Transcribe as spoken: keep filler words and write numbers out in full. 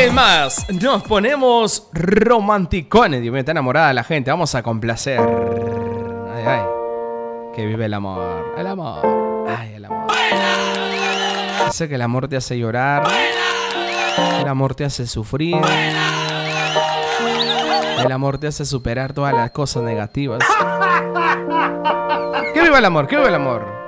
vez más nos ponemos romanticones. Dios mío, está enamorada la gente. Vamos a complacer. Ay, ay. Que vive el amor. El amor. Ay, el amor. Sé que el amor te hace llorar. El amor te hace sufrir. El amor te hace superar todas las cosas negativas. Que viva el amor, que viva el amor.